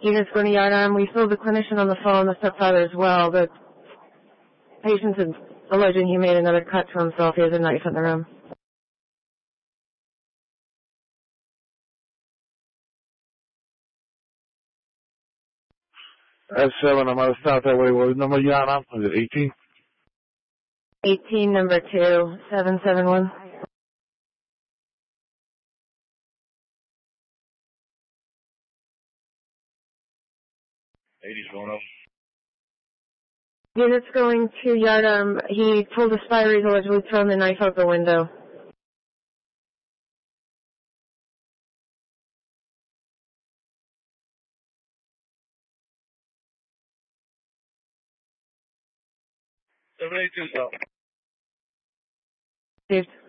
Units going to Yardarm. We filled the clinician on the phone, the stepfather as well. The patient's alleging he made another cut to himself. He has a knife in the room. S7, I'm out of start that way. What number you on? Is it 18? 18, number 2, 771. 80's going up. Units going to Yardarm. He told the spy he's allegedly thrown the knife out the window. Received.